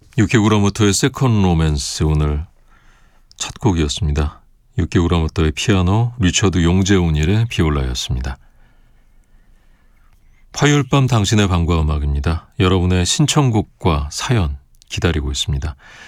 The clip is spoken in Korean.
유키 우라모토의 세컨 로맨스 오늘 첫 곡이었습니다. 유키 우라모토의 피아노, 리처드 용재훈일의 비올라였습니다. 화요일 밤 당신의 방과 음악입니다. 여러분의 신청곡과 사연 기다리고 있습니다.